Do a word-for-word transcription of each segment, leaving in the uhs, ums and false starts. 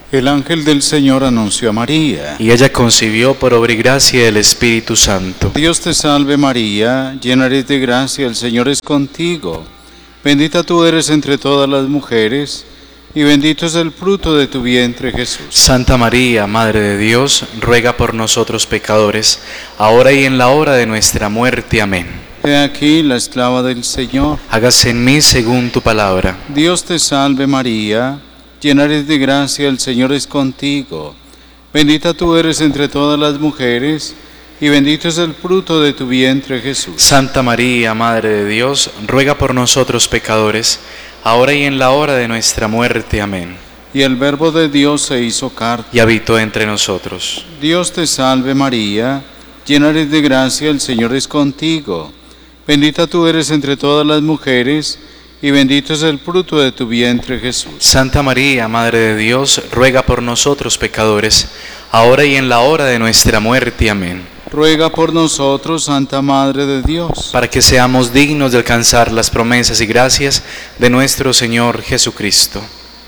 El ángel del Señor anunció a María. Y ella concibió por obra y gracia del Espíritu Santo. Dios te salve María, llena eres de gracia, el Señor es contigo. Bendita tú eres entre todas las mujeres, y bendito es el fruto de tu vientre, Jesús. Santa María, Madre de Dios, ruega por nosotros pecadores, ahora y en la hora de nuestra muerte. Amén. He aquí la esclava del Señor. Hágase en mí según tu palabra. Dios te salve María, llena eres de gracia, el Señor es contigo. Bendita tú eres entre todas las mujeres, y bendito es el fruto de tu vientre, Jesús. Santa María, Madre de Dios, ruega por nosotros pecadores, ahora y en la hora de nuestra muerte. Amén. Y el Verbo de Dios se hizo carne y habitó entre nosotros. Dios te salve María, llena eres de gracia, el Señor es contigo. Bendita tú eres entre todas las mujeres, y bendito es el fruto de tu vientre, Jesús. Santa María, Madre de Dios, ruega por nosotros pecadores, ahora y en la hora de nuestra muerte. Amén. Ruega por nosotros, Santa Madre de Dios, para que seamos dignos de alcanzar las promesas y gracias de nuestro Señor Jesucristo.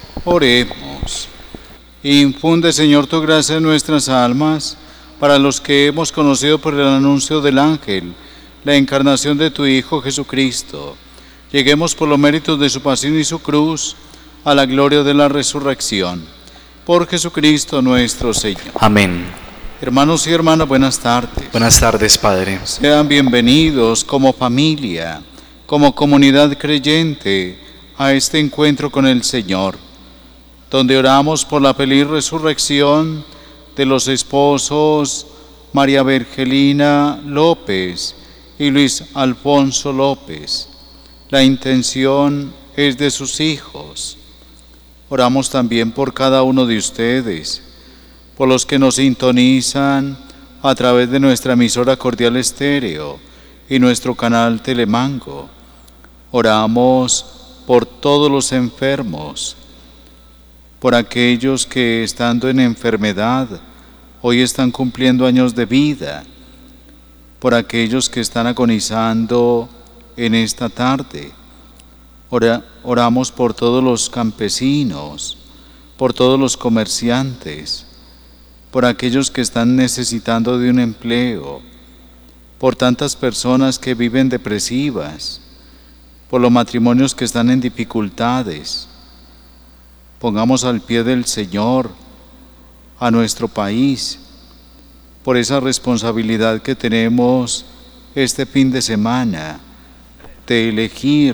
Oremos. Infunde, Señor, tu gracia en nuestras almas, para los que hemos conocido por el anuncio del ángel la encarnación de tu Hijo Jesucristo. Lleguemos por los méritos de su pasión y su cruz a la gloria de la resurrección. Por Jesucristo nuestro Señor. Amén. Hermanos y hermanas, buenas tardes. Buenas tardes, Padre. Sean bienvenidos como familia, como comunidad creyente, a este encuentro con el Señor, donde oramos por la feliz resurrección de los esposos María Virgelina López y Luis Alfonso López. La intención es de sus hijos. Oramos también por cada uno de ustedes, por los que nos sintonizan a través de nuestra emisora Cordial Estéreo y nuestro canal Telemango. Oramos por todos los enfermos, por aquellos que estando en enfermedad hoy están cumpliendo años de vida, por aquellos que están agonizando en esta tarde. Ora, oramos por todos los campesinos, por todos los comerciantes, por aquellos que están necesitando de un empleo, por tantas personas que viven depresivas, por los matrimonios que están en dificultades. Pongamos al pie del Señor a nuestro país, por esa responsabilidad que tenemos este fin de semana de elegir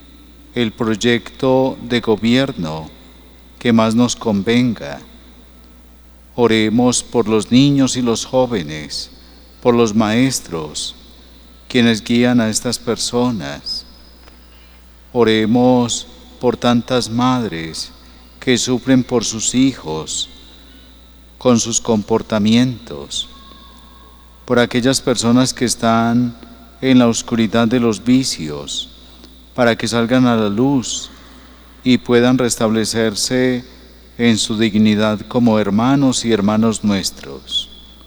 el proyecto de gobierno que más nos convenga. Oremos por los niños y los jóvenes, por los maestros, quienes guían a estas personas. Oremos por tantas madres que sufren por sus hijos, con sus comportamientos, por aquellas personas que están en la oscuridad de los vicios, para que salgan a la luz y puedan restablecerse en su dignidad como hermanos y hermanos nuestros.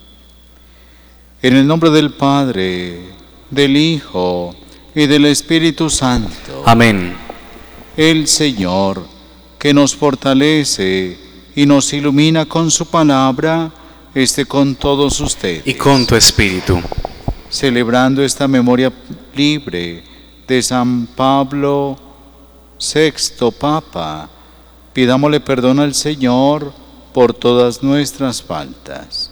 En el nombre del Padre, del Hijo y del Espíritu Santo. Amén. El Señor, que nos fortalece y nos ilumina con su palabra, esté con todos ustedes. Y con tu espíritu. Celebrando esta memoria libre de San Pablo sexto Papa, pidámosle perdón al Señor por todas nuestras faltas.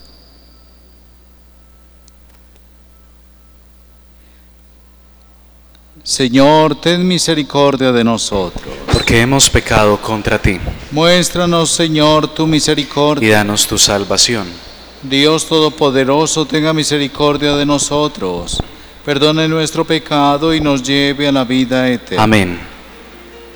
Señor, ten misericordia de nosotros, porque hemos pecado contra ti. Muéstranos, Señor, tu misericordia y danos tu salvación. Dios Todopoderoso, tenga misericordia de nosotros, perdone nuestro pecado y nos lleve a la vida eterna. Amén.